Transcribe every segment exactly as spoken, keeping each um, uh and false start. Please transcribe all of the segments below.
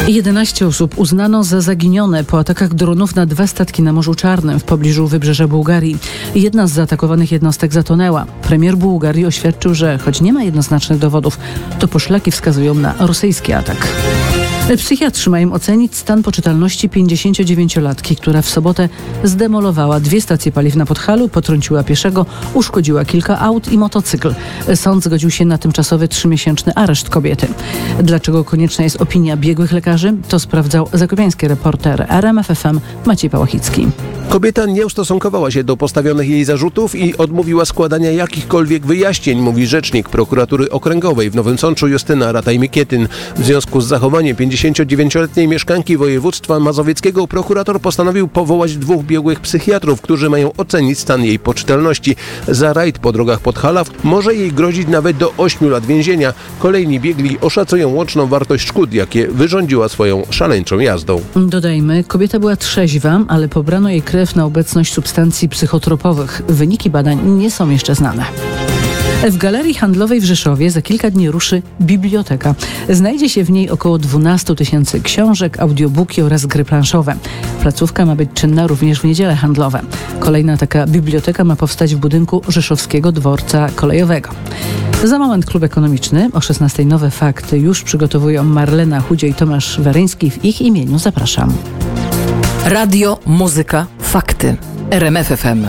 jedenaście osób uznano za zaginione po atakach dronów na dwa statki na Morzu Czarnym w pobliżu wybrzeża Bułgarii. Jedna z zaatakowanych jednostek zatonęła. Premier Bułgarii oświadczył, że choć nie ma jednoznacznych dowodów, to poszlaki wskazują na rosyjski atak. Psychiatrzy mają ocenić stan poczytalności pięćdziesięciodziewięciolatki, która w sobotę zdemolowała dwie stacje paliw na Podhalu, potrąciła pieszego, uszkodziła kilka aut i motocykl. Sąd zgodził się na tymczasowy trzymiesięczny areszt kobiety. Dlaczego konieczna jest opinia biegłych lekarzy? To sprawdzał zakopiański reporter R M F F M Maciej Pałachicki. Kobieta nie ustosunkowała się do postawionych jej zarzutów i odmówiła składania jakichkolwiek wyjaśnień, mówi rzecznik prokuratury okręgowej w Nowym Sączu Justyna Rataj-Mikietyn. W związku z zachowaniem pięćdziesięciodziewięcioletniej mieszkanki województwa mazowieckiego prokurator postanowił powołać dwóch biegłych psychiatrów, którzy mają ocenić stan jej poczytalności. Za rajd po drogach Podhala może jej grozić nawet do ośmiu lat więzienia. Kolejni biegli oszacują łączną wartość szkód, jakie wyrządziła swoją szaleńczą jazdą. Dodajmy, kobieta była trzeźwa, ale pobrano jej krew na obecność substancji psychotropowych. Wyniki badań nie są jeszcze znane. W Galerii Handlowej w Rzeszowie za kilka dni ruszy biblioteka. Znajdzie się w niej około dwanaście tysięcy książek, audiobooki oraz gry planszowe. Placówka ma być czynna również w niedziele handlowe. Kolejna taka biblioteka ma powstać w budynku Rzeszowskiego Dworca Kolejowego. Za moment klub ekonomiczny. O szesnastej nowe fakty już przygotowują Marlena Chudzie i Tomasz Weryński. W ich imieniu zapraszam. Radio, muzyka, fakty. R M F F M.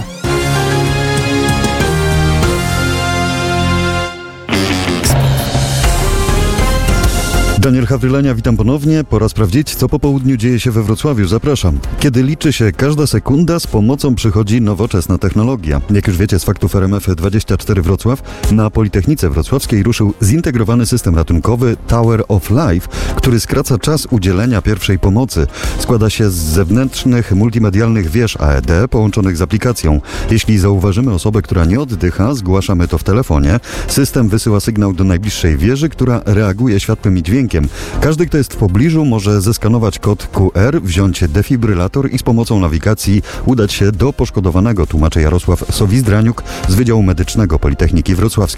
Daniel Hawrylenia, witam ponownie. Pora sprawdzić, co po południu dzieje się we Wrocławiu. Zapraszam. Kiedy liczy się każda sekunda, z pomocą przychodzi nowoczesna technologia. Jak już wiecie z faktów R M F dwadzieścia cztery Wrocław, na Politechnice Wrocławskiej ruszył zintegrowany system ratunkowy Tower of Life, który skraca czas udzielenia pierwszej pomocy. Składa się z zewnętrznych, multimedialnych wież A E D połączonych z aplikacją. Jeśli zauważymy osobę, która nie oddycha, zgłaszamy to w telefonie. System wysyła sygnał do najbliższej wieży, która reaguje światłem i dźwiękiem. Każdy, kto jest w pobliżu, może zeskanować kod Q R, wziąć defibrylator i z pomocą nawigacji udać się do poszkodowanego, tłumaczy Jarosław Sowizdraniuk z Wydziału Medycznego Politechniki Wrocławskiej.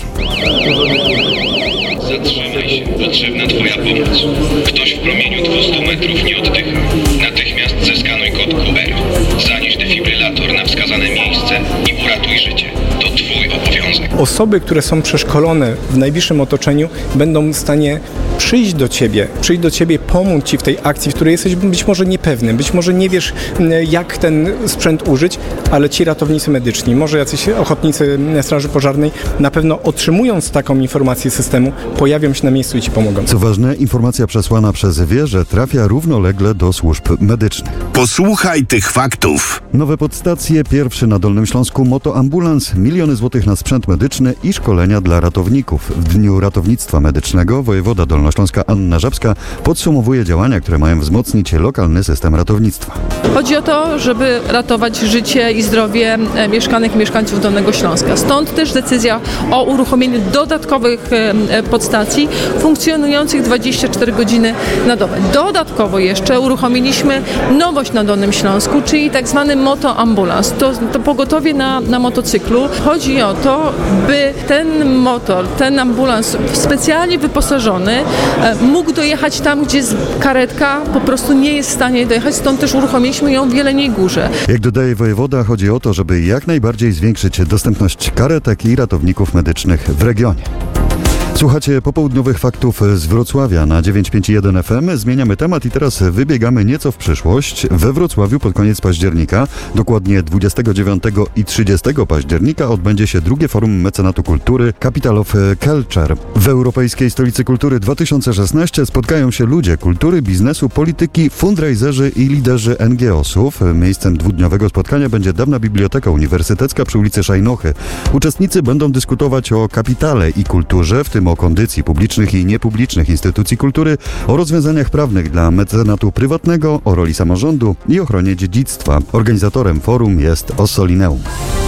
Zatrzymaj się, potrzebna Twoja pomoc. Ktoś w promieniu dwieście metrów nie oddycha. Natychmiast zeskanuj kod Q R. Zanieś defibrylator na wskazane miejsce i uratuj życie. To Twój obowiązek. Osoby, które są przeszkolone w najbliższym otoczeniu, będą w stanie przyjść do Ciebie, przyjść do Ciebie, pomóc Ci w tej akcji, w której jesteś być może niepewny, być może nie wiesz, jak ten sprzęt użyć, ale ci ratownicy medyczni, może jacyś ochotnicy Straży Pożarnej, na pewno otrzymując taką informację systemu, pojawią się na miejscu i Ci pomogą. Co ważne, informacja przesłana przez wieżę trafia równolegle do służb medycznych. Posłuchaj tych faktów. Nowe podstacje, pierwszy na Dolnym Śląsku motoambulans, miliony złotych na sprzęt medyczny i szkolenia dla ratowników. W Dniu Ratownictwa Medycznego wojewoda Dolnośląska Anna Żabska podsumowuje działania, które mają wzmocnić lokalny system ratownictwa. Chodzi o to, żeby ratować życie i zdrowie mieszkanek i mieszkańców Dolnego Śląska. Stąd też decyzja o uruchomieniu dodatkowych podstacji funkcjonujących dwadzieścia cztery godziny na dobę. Dodatkowo jeszcze uruchomiliśmy nowość na Dolnym Śląsku, czyli tak zwany motoambulans. To, to pogotowie na, na motocyklu. Chodzi o to, by ten motor, ten ambulans specjalnie wyposażony mógł dojechać tam, gdzie karetka po prostu nie jest w stanie dojechać. Stąd też uruchomiliśmy ją w Jeleniej Górze. Jak dodaje wojewoda, chodzi o to, żeby jak najbardziej zwiększyć dostępność karetek i ratowników medycznych w regionie. Słuchacie popołudniowych faktów z Wrocławia na dziewięć pięć jeden F M. Zmieniamy temat i teraz wybiegamy nieco w przyszłość. We Wrocławiu pod koniec października, dokładnie dwudziestego dziewiątego i trzydziestego października, odbędzie się drugie forum mecenatu kultury Capital of Culture. W Europejskiej Stolicy Kultury dwa tysiące szesnaście spotkają się ludzie kultury, biznesu, polityki, fundraiserzy i liderzy N G O sów. Miejscem dwudniowego spotkania będzie dawna Biblioteka Uniwersytecka przy ulicy Szajnochy. Uczestnicy będą dyskutować o kapitale i kulturze, w tym o kondycji publicznych i niepublicznych instytucji kultury, o rozwiązaniach prawnych dla mecenatu prywatnego, o roli samorządu i ochronie dziedzictwa. Organizatorem forum jest Ossolineum.